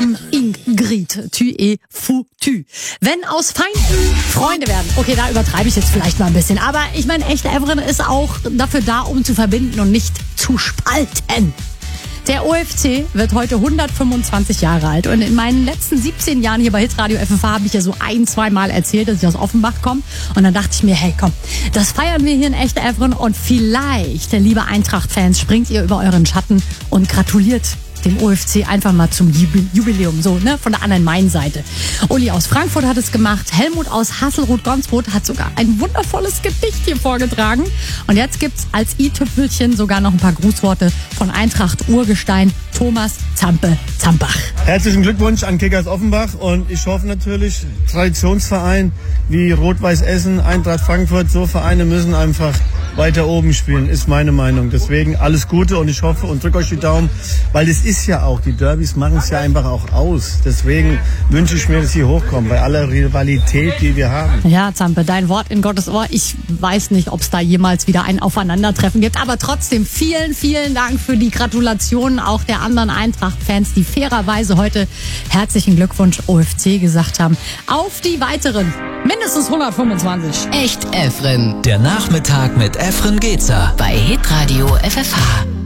Madame Ingrid, tu es foutu. Wenn aus Feinden Freunde werden. Okay, da übertreibe ich jetzt vielleicht mal ein bisschen. Aber ich meine, echte Evren ist auch dafür da, um zu verbinden und nicht zu spalten. Der OFC wird heute 125 Jahre alt. Und in meinen letzten 17 Jahren hier bei Hitradio FFH habe ich ja so 1-2 Mal erzählt, dass ich aus Offenbach komme. Und dann dachte ich mir, hey komm, das feiern wir hier in Echte Evren. Und vielleicht, liebe Eintracht-Fans, springt ihr über euren Schatten und gratuliert dem OFC einfach mal zum Jubiläum, so, ne, von der anderen Main-Seite. Uli aus Frankfurt hat es gemacht, Helmut aus Hasselroth-Gonzroth hat sogar ein wundervolles Gedicht hier vorgetragen. Und jetzt gibt's als i-Tüpfelchen sogar noch ein paar Grußworte von Eintracht-Urgestein Thomas Zampach. Herzlichen Glückwunsch an Kickers Offenbach und ich hoffe natürlich, Traditionsverein wie Rot-Weiß Essen, Eintracht Frankfurt, so Vereine müssen einfach weiter oben spielen, ist meine Meinung. Deswegen alles Gute und ich hoffe und drücke euch die Daumen, weil es ist ja auch, die Derbys machen es ja einfach auch aus. Deswegen wünsche ich mir, dass sie hochkommen, bei aller Rivalität, die wir haben. Ja, Zampe, dein Wort in Gottes Ohr. Ich weiß nicht, ob es da jemals wieder ein Aufeinandertreffen gibt, aber trotzdem vielen, vielen Dank für die Gratulationen auch der anderen Eintracht-Fans, die fairerweise heute herzlichen Glückwunsch OFC gesagt haben. Auf die weiteren mindestens 125. Echt Evren. Der Nachmittag mit Efren Gezer bei Hitradio FFH.